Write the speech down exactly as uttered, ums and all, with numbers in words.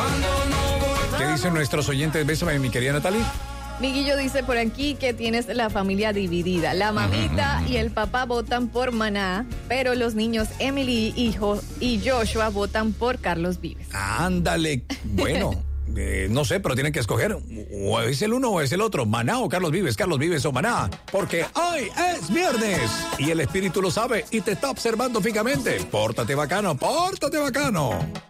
¿Qué dicen nuestros oyentes? Bésame, mi querida Natalie. Miguillo dice por aquí que tienes la familia dividida. La mamita y el papá votan por Maná, pero los niños Emily y, Jo- y Joshua votan por Carlos Vives. Ándale, bueno, eh, no sé, pero tienen que escoger. O es el uno o es el otro, Maná o Carlos Vives, Carlos Vives o Maná. Porque hoy es viernes y el espíritu lo sabe y te está observando fijamente. Pórtate bacano, pórtate bacano.